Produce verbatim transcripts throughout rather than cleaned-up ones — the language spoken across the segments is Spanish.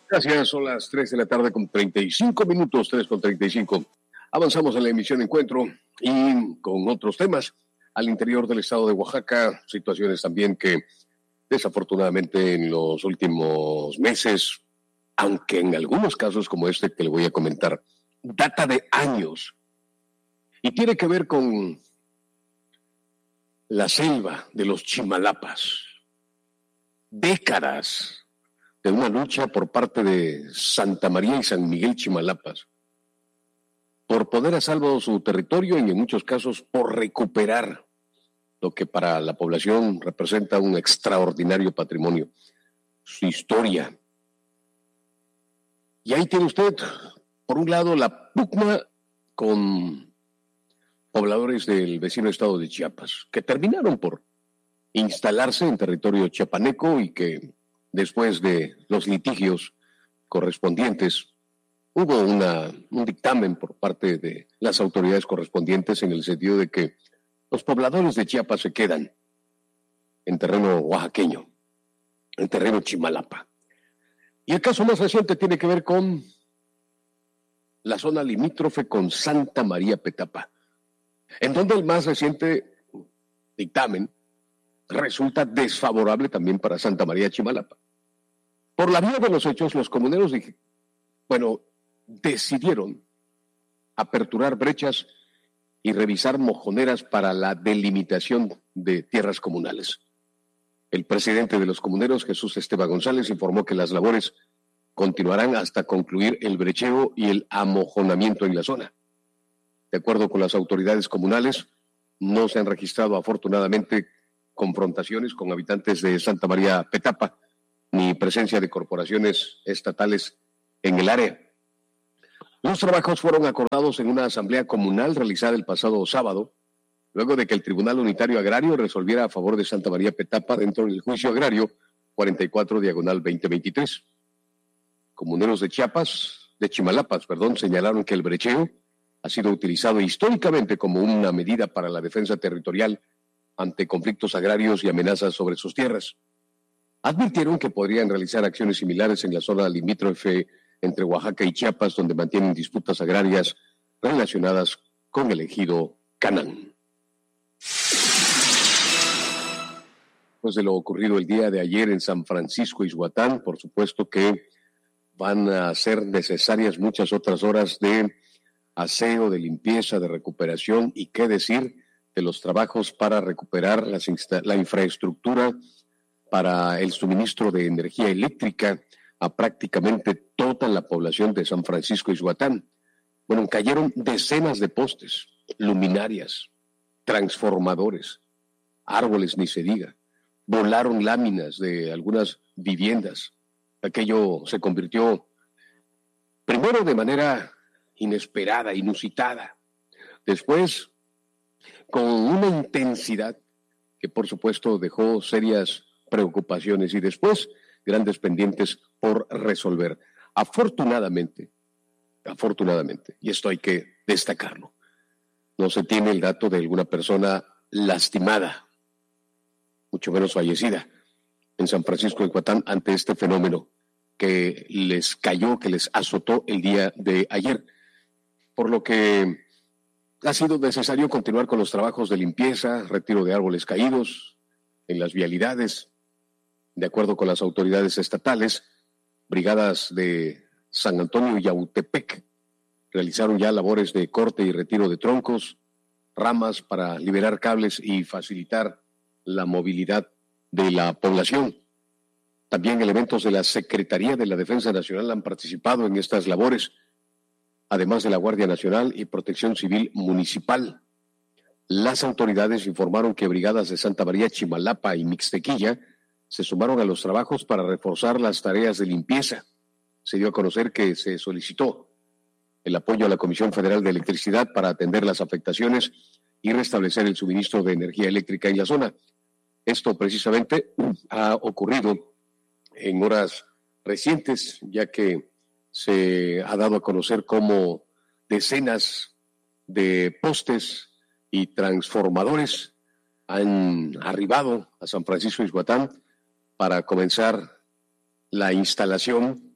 Gracias, son las tres de la tarde con treinta y cinco minutos, tres con treinta y cinco. Avanzamos en la emisión Encuentro y con otros temas. Al interior del estado de Oaxaca, situaciones también que desafortunadamente en los últimos meses, aunque en algunos casos como este que le voy a comentar, data de años y tiene que ver con la selva de los Chimalapas. Décadas de una lucha por parte de Santa María y San Miguel Chimalapas por poner a salvo su territorio y en muchos casos por recuperar lo que para la población representa un extraordinario patrimonio, su historia. Y ahí tiene usted, por un lado, la pugna con pobladores del vecino estado de Chiapas, que terminaron por instalarse en territorio chiapaneco y que después de los litigios correspondientes hubo una, un dictamen por parte de las autoridades correspondientes en el sentido de que los pobladores de Chiapas se quedan en terreno oaxaqueño, en terreno Chimalapa. Y el caso más reciente tiene que ver con la zona limítrofe con Santa María Petapa, en donde el más reciente dictamen resulta desfavorable también para Santa María Chimalapa. Por la vía de los hechos, los comuneros, bueno, decidieron aperturar brechas y revisar mojoneras para la delimitación de tierras comunales. El presidente de los comuneros, Jesús Esteban González, informó que las labores continuarán hasta concluir el brecheo y el amojonamiento en la zona. De acuerdo con las autoridades comunales, no se han registrado afortunadamente confrontaciones con habitantes de Santa María Petapa, ni presencia de corporaciones estatales en el área. Los trabajos fueron acordados en una asamblea comunal realizada el pasado sábado, luego de que el Tribunal Unitario Agrario resolviera a favor de Santa María Petapa dentro del juicio agrario cuarenta y cuatro diagonal veinte veintitrés. Comuneros de Chiapas, de Chimalapas, perdón, señalaron que el brecheo ha sido utilizado históricamente como una medida para la defensa territorial ante conflictos agrarios y amenazas sobre sus tierras. Advirtieron que podrían realizar acciones similares en la zona limítrofe entre Oaxaca y Chiapas, donde mantienen disputas agrarias relacionadas con el ejido Canán. Después de lo ocurrido el día de ayer en San Francisco Ixhuatán, por supuesto que van a ser necesarias muchas otras horas de aseo, de limpieza, de recuperación y qué decir de los trabajos para recuperar las insta- la infraestructura para el suministro de energía eléctrica a prácticamente toda la población de San Francisco Ixhuatán. Bueno, cayeron decenas de postes, luminarias, transformadores, árboles, ni se diga. Volaron láminas de algunas viviendas. Aquello se convirtió primero de manera inesperada, inusitada. Después, con una intensidad que por supuesto dejó serias preocupaciones y después grandes pendientes por resolver. Afortunadamente, afortunadamente, y esto hay que destacarlo, no se tiene el dato de alguna persona lastimada, mucho menos fallecida, en San Francisco de Ixhuatán ante este fenómeno que les cayó, que les azotó el día de ayer. Por lo que ha sido necesario continuar con los trabajos de limpieza, retiro de árboles caídos en las vialidades. De acuerdo con las autoridades estatales, brigadas de San Antonio y Yautepec realizaron ya labores de corte y retiro de troncos, ramas para liberar cables y facilitar la movilidad de la población. También elementos de la Secretaría de la Defensa Nacional han participado en estas labores, además de la Guardia Nacional y Protección Civil Municipal. Las autoridades informaron que brigadas de Santa María Chimalapa y Mixtequilla se sumaron a los trabajos para reforzar las tareas de limpieza. Se dio a conocer que se solicitó el apoyo a la Comisión Federal de Electricidad para atender las afectaciones y restablecer el suministro de energía eléctrica en la zona. Esto precisamente ha ocurrido en horas recientes, ya que se ha dado a conocer cómo decenas de postes y transformadores han arribado a San Francisco Ixhuatán para comenzar la instalación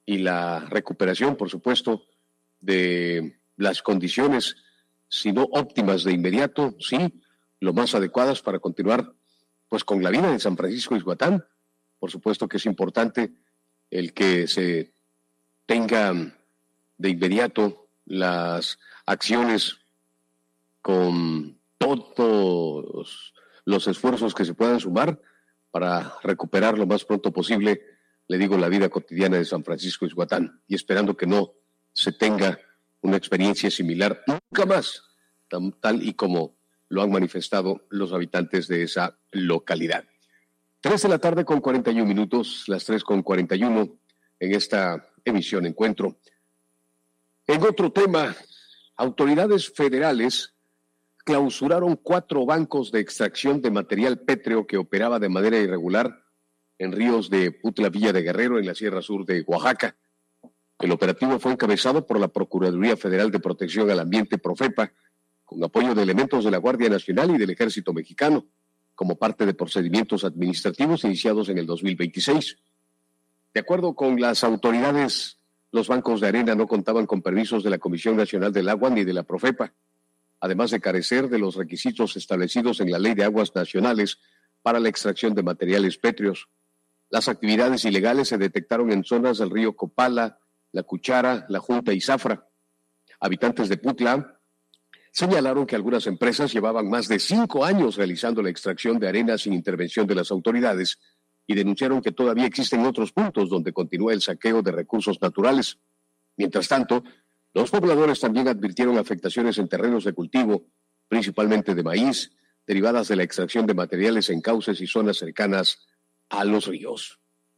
y la recuperación, por supuesto, de las condiciones, si no óptimas de inmediato, sí, lo más adecuadas para continuar pues con la vida en San Francisco Ixhuatán. Por supuesto que es importante el que se tengan de inmediato las acciones con todos los esfuerzos que se puedan sumar para recuperar lo más pronto posible, le digo, la vida cotidiana de San Francisco Ixhuatán, y esperando que no se tenga una experiencia similar nunca más, tan, tal y como lo han manifestado los habitantes de esa localidad. Tres de la tarde con cuarenta y un minutos, las tres con cuarenta y uno en esta emisión Encuentro. En otro tema, autoridades federales clausuraron cuatro bancos de extracción de material pétreo que operaba de manera irregular en ríos de Putla Villa de Guerrero, en la Sierra Sur de Oaxaca. El operativo fue encabezado por la Procuraduría Federal de Protección al Ambiente, Profepa, con apoyo de elementos de la Guardia Nacional y del Ejército Mexicano, como parte de procedimientos administrativos iniciados en el dos mil veintiséis. De acuerdo con las autoridades, los bancos de arena no contaban con permisos de la Comisión Nacional del Agua ni de la Profepa, además de carecer de los requisitos establecidos en la Ley de Aguas Nacionales para la extracción de materiales pétreos. Las actividades ilegales se detectaron en zonas del río Copala, La Cuchara, La Junta y Zafra. Habitantes de Putla señalaron que algunas empresas llevaban más de cinco años realizando la extracción de arena sin intervención de las autoridades y denunciaron que todavía existen otros puntos donde continúa el saqueo de recursos naturales. Mientras tanto, los pobladores también advirtieron afectaciones en terrenos de cultivo, principalmente de maíz, derivadas de la extracción de materiales en cauces y zonas cercanas a los ríos.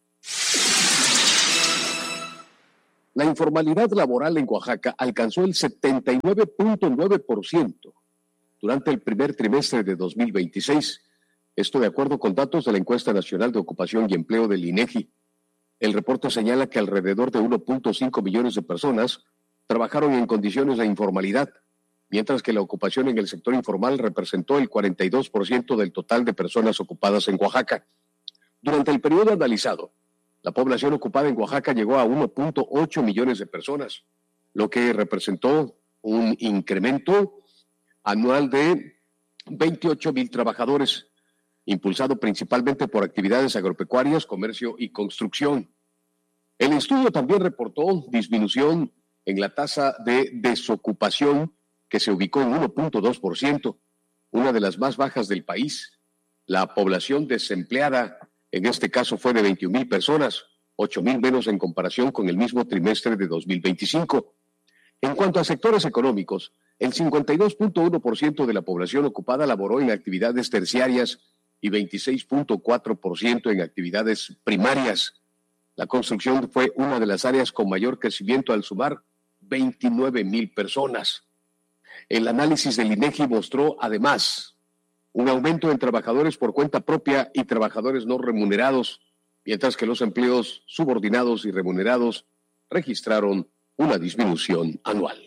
La informalidad laboral en Oaxaca alcanzó el setenta y nueve punto nueve por ciento durante el primer trimestre de dos mil veintiséis. Esto de acuerdo con datos de la Encuesta Nacional de Ocupación y Empleo del INEGI. El reporte señala que alrededor de uno punto cinco millones de personas trabajaron en condiciones de informalidad, mientras que la ocupación en el sector informal representó el cuarenta y dos por ciento del total de personas ocupadas en Oaxaca. Durante el periodo analizado, la población ocupada en Oaxaca llegó a uno punto ocho millones de personas, lo que representó un incremento anual de veintiocho mil trabajadores, impulsado principalmente por actividades agropecuarias, comercio y construcción. El estudio también reportó disminución en la tasa de desocupación, que se ubicó en uno punto dos por ciento, una de las más bajas del país. La población desempleada en este caso fue de veintiún mil personas, ocho mil menos en comparación con el mismo trimestre de dos mil veinticinco. En cuanto a sectores económicos, el cincuenta y dos punto uno por ciento de la población ocupada laboró en actividades terciarias y veintiséis punto cuatro por ciento en actividades primarias. La construcción fue una de las áreas con mayor crecimiento al sumar veintinueve mil personas. El análisis del INEGI mostró además un aumento en trabajadores por cuenta propia y trabajadores no remunerados, mientras que los empleos subordinados y remunerados registraron una disminución anual.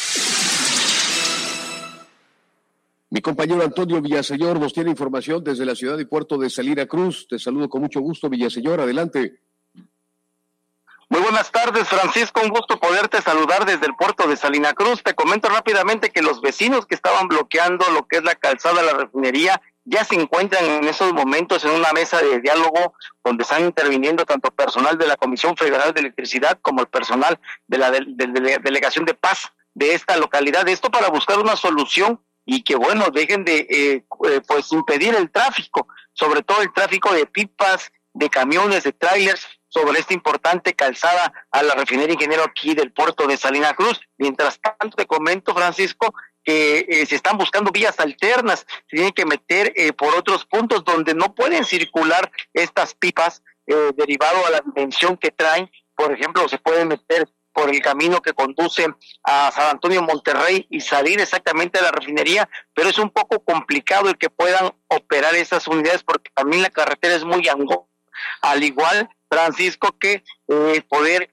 Mi compañero Antonio Villaseñor nos tiene información desde la ciudad y puerto de Salina Cruz. Te saludo con mucho gusto, Villaseñor, adelante. Muy buenas tardes, Francisco, un gusto poderte saludar desde el puerto de Salina Cruz. Te comento rápidamente que los vecinos que estaban bloqueando lo que es la calzada de la refinería ya se encuentran en esos momentos en una mesa de diálogo donde están interviniendo tanto personal de la Comisión Federal de Electricidad como el personal de la de, de, de, Delegación de Paz de esta localidad. Esto para buscar una solución y que, bueno, dejen de eh, pues impedir el tráfico, sobre todo el tráfico de pipas, de camiones, de trailers, sobre esta importante calzada a la refinería Ingeniero aquí del puerto de Salina Cruz. Mientras tanto, te comento, Francisco, que eh, se están buscando vías alternas, se tienen que meter eh, por otros puntos donde no pueden circular estas pipas eh, derivado a la dimensión que traen. Por ejemplo, se pueden meter por el camino que conduce a San Antonio Monterrey y salir exactamente a la refinería, pero es un poco complicado el que puedan operar esas unidades porque también la carretera es muy angosta. Al igual, Francisco, que eh, poder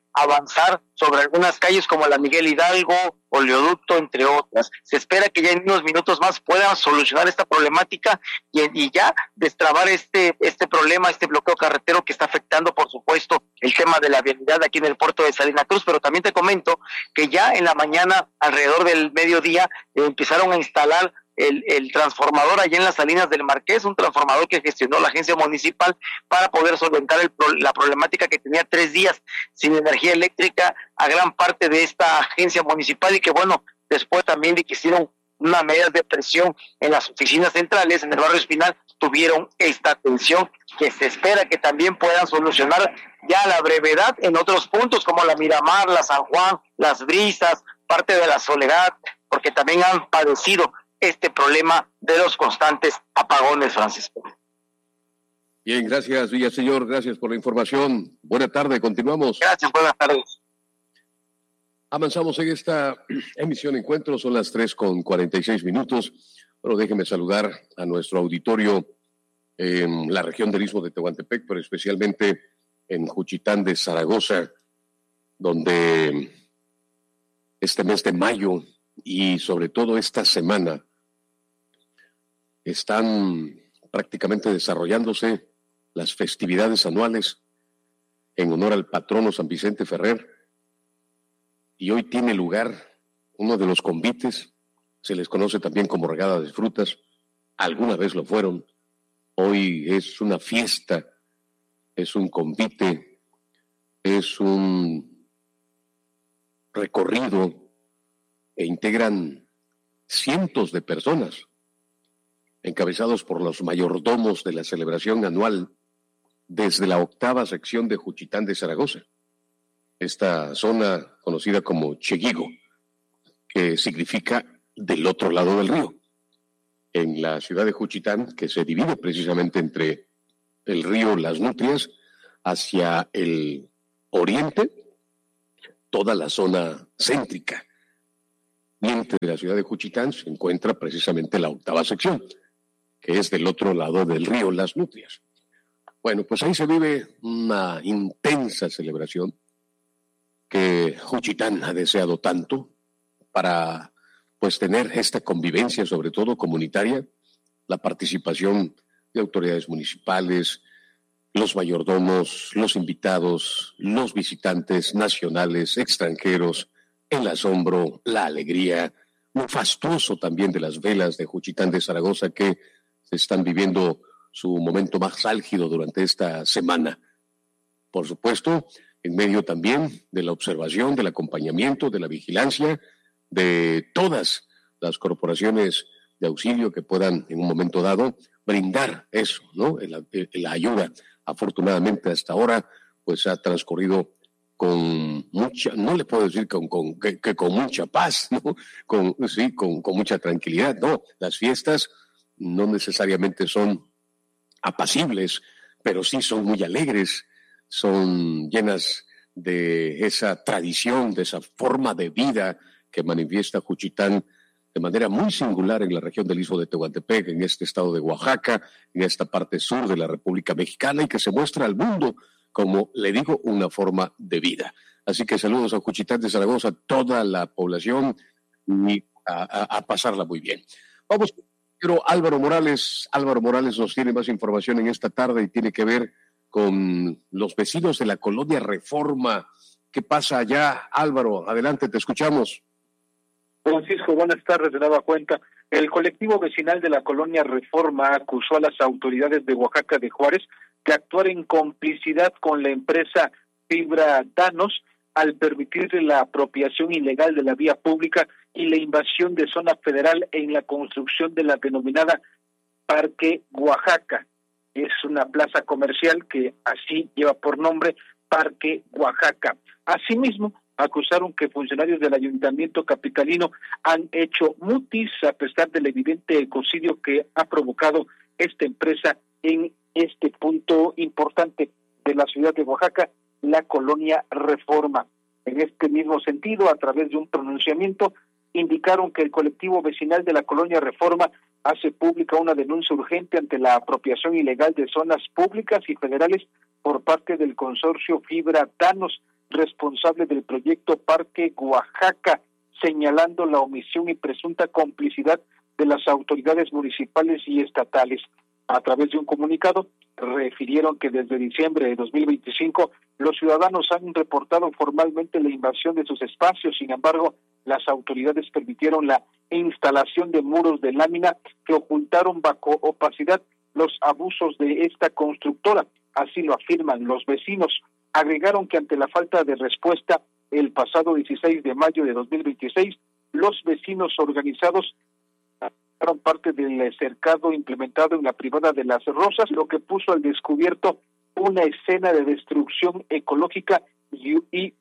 avanzar sobre algunas calles como la Miguel Hidalgo, Oleoducto, entre otras. Se espera que ya en unos minutos más puedan solucionar esta problemática y, y ya destrabar este, este problema, este bloqueo carretero que está afectando, por supuesto, el tema de la vialidad aquí en el puerto de Salina Cruz. Pero también te comento que ya en la mañana, alrededor del mediodía, eh, empezaron a instalar El, el transformador allá en las Salinas del Marqués, un transformador que gestionó la agencia municipal para poder solventar el, la problemática que tenía tres días sin energía eléctrica a gran parte de esta agencia municipal, y que bueno, después también de que hicieron unas medidas de presión en las oficinas centrales, en el barrio Espinal, tuvieron esta atención que se espera que también puedan solucionar ya a la brevedad en otros puntos como la Miramar, la San Juan, Las Brisas, parte de la Soledad, porque también han padecido este problema de los constantes apagones, Francisco. Bien, gracias, Villaseñor, gracias por la información. Buena tarde, continuamos. Gracias, buenas tardes. Avanzamos en esta emisión Encuentro, son las tres con cuarenta y seis minutos. Bueno, déjeme saludar a nuestro auditorio en la región del Istmo de Tehuantepec, pero especialmente en Juchitán de Zaragoza, donde este mes de mayo y sobre todo esta semana están prácticamente desarrollándose las festividades anuales en honor al patrono San Vicente Ferrer, y hoy tiene lugar uno de los convites, se les conoce también como regada de frutas, alguna vez lo fueron, hoy es una fiesta, es un convite, es un recorrido que integran cientos de personas, encabezados por los mayordomos de la celebración anual desde la octava sección de Juchitán de Zaragoza, esta zona conocida como Cheguigo, que significa del otro lado del río. En la ciudad de Juchitán, que se divide precisamente entre el río Las Nutrias hacia el oriente, toda la zona céntrica. Mientras de la ciudad de Juchitán se encuentra precisamente la octava sección, que es del otro lado del río Las Nutrias. Bueno, pues ahí se vive una intensa celebración que Juchitán ha deseado tanto para pues tener esta convivencia, sobre todo comunitaria, la participación de autoridades municipales, los mayordomos, los invitados, los visitantes nacionales, extranjeros, el asombro, la alegría, lo fastuoso también de las velas de Juchitán de Zaragoza, que se están viviendo su momento más álgido durante esta semana. Por supuesto, en medio también de la observación, del acompañamiento, de la vigilancia de todas las corporaciones de auxilio que puedan en un momento dado brindar eso, ¿no? La, la ayuda. Afortunadamente hasta ahora pues ha transcurrido con mucha, no le puedo decir con, con, que, que con mucha paz, ¿no? Con, sí, con, con mucha tranquilidad, no. Las fiestas no necesariamente son apacibles, pero sí son muy alegres, son llenas de esa tradición, de esa forma de vida que manifiesta Juchitán de manera muy singular en la región del Istmo de Tehuantepec, en este estado de Oaxaca, en esta parte sur de la República Mexicana, y que se muestra al mundo como, le digo, una forma de vida. Así que saludos a Juchitán de Zaragoza, toda la población, y a, a, a pasarla muy bien. Vamos, pero Álvaro Morales, Álvaro Morales nos tiene más información en esta tarde y tiene que ver con los vecinos de la colonia Reforma. ¿Qué pasa allá, Álvaro? Adelante, te escuchamos. Francisco, buenas tardes. De nueva cuenta, el colectivo vecinal de la colonia Reforma acusó a las autoridades de Oaxaca de Juárez de actuar en complicidad con la empresa Fibra Danos al permitir la apropiación ilegal de la vía pública y la invasión de zona federal en la construcción de la denominada Parque Oaxaca. Es una plaza comercial que así lleva por nombre Parque Oaxaca. Asimismo, acusaron que funcionarios del ayuntamiento capitalino han hecho mutis a pesar del evidente ecocidio que ha provocado esta empresa en este punto importante de la ciudad de Oaxaca, la colonia Reforma. En este mismo sentido, a través de un pronunciamiento, indicaron que el colectivo vecinal de la colonia Reforma hace pública una denuncia urgente ante la apropiación ilegal de zonas públicas y federales por parte del consorcio Fibra Danos, responsable del proyecto Parque Oaxaca, señalando la omisión y presunta complicidad de las autoridades municipales y estatales. A través de un comunicado, refirieron que desde diciembre de dos mil veinticinco los ciudadanos han reportado formalmente la invasión de sus espacios. Sin embargo, las autoridades permitieron la instalación de muros de lámina que ocultaron bajo opacidad los abusos de esta constructora. Así lo afirman los vecinos. Agregaron que ante la falta de respuesta, el pasado dieciséis de mayo de dos mil veintiséis, los vecinos organizados fueron parte del cercado implementado en la privada de Las Rosas, lo que puso al descubierto una escena de destrucción ecológica y, y,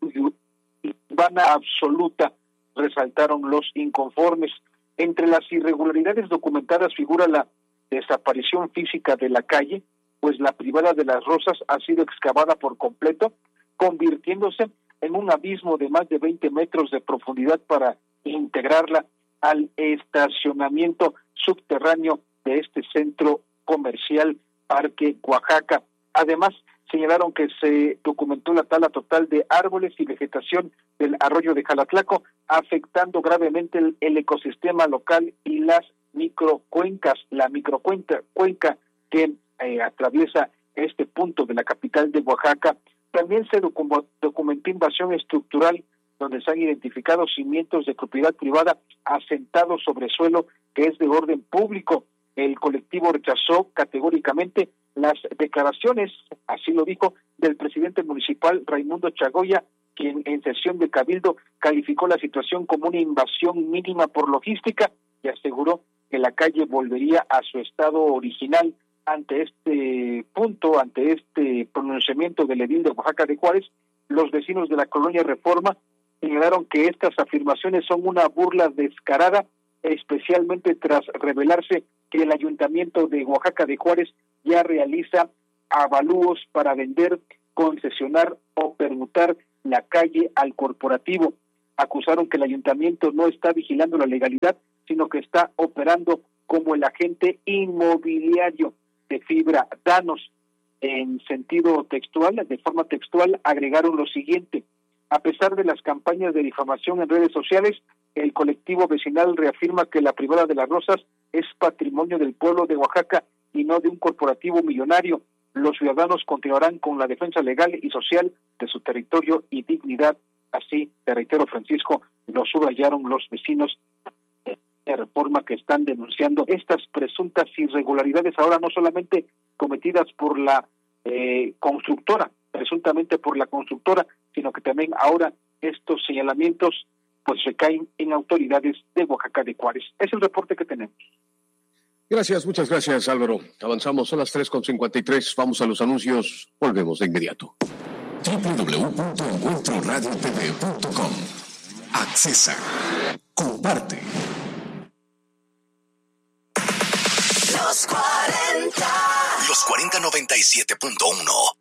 y urbana absoluta, resaltaron los inconformes. Entre las irregularidades documentadas figura la desaparición física de la calle, pues la privada de Las Rosas ha sido excavada por completo, convirtiéndose en un abismo de más de veinte metros de profundidad para integrarla al estacionamiento subterráneo de este centro comercial Parque Oaxaca. Además, señalaron que se documentó la tala total de árboles y vegetación del arroyo de Jalatlaco, afectando gravemente el, el ecosistema local y las microcuencas, la microcuenca cuenca que eh, atraviesa este punto de la capital de Oaxaca. También se docu- documentó invasión estructural, donde se han identificado cimientos de propiedad privada asentados sobre suelo que es de orden público. El colectivo rechazó categóricamente las declaraciones, así lo dijo, del presidente municipal Raimundo Chagoya, quien en sesión de cabildo calificó la situación como una invasión mínima por logística y aseguró que la calle volvería a su estado original. Ante este punto, ante este pronunciamiento del edil de Oaxaca de Juárez, los vecinos de la colonia Reforma señalaron que estas afirmaciones son una burla descarada, especialmente tras revelarse que el ayuntamiento de Oaxaca de Juárez ya realiza avalúos para vender, concesionar o permutar la calle al corporativo. Acusaron que el ayuntamiento no está vigilando la legalidad, sino que está operando como el agente inmobiliario de Fibra Danos. En sentido textual, de forma textual, agregaron lo siguiente: a pesar de las campañas de difamación en redes sociales, el colectivo vecinal reafirma que la privada de Las Rosas es patrimonio del pueblo de Oaxaca y no de un corporativo millonario. Los ciudadanos continuarán con la defensa legal y social de su territorio y dignidad. Así, te reitero, Francisco, lo subrayaron los vecinos de Reforma, que están denunciando estas presuntas irregularidades, ahora no solamente cometidas por la eh, constructora, presuntamente por la constructora, sino que también ahora estos señalamientos pues recaen en autoridades de Oaxaca de Juárez. Es el reporte que tenemos. Gracias, muchas gracias, Álvaro. Avanzamos a las tres con cincuenta y tres. Vamos a los anuncios. Volvemos de inmediato. doble u doble u doble u punto encuentro radio t v punto com. Accesa. Comparte. Los cuarenta. Los cuarenta noventa y siete punto uno.